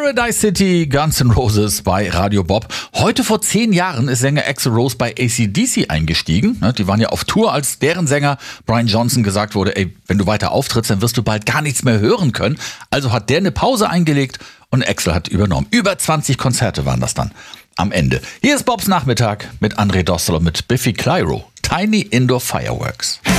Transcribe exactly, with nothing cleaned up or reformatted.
Paradise City, Guns N' Roses bei Radio Bob. Heute vor zehn Jahren ist Sänger Axl Rose bei A C D C eingestiegen. Die waren ja auf Tour, als deren Sänger Brian Johnson gesagt wurde, ey, wenn du weiter auftrittst, dann wirst du bald gar nichts mehr hören können. Also hat der eine Pause eingelegt und Axl hat übernommen. Über zwanzig Konzerte waren das dann am Ende. Hier ist Bobs Nachmittag mit André Dostel und mit Biffy Clyro. Tiny Indoor Fireworks.